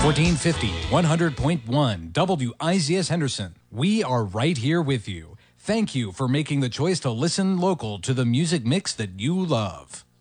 1450, 100.1 WIZS Henderson. We are right here with you. Thank you for making the choice to listen local to the music mix that you love.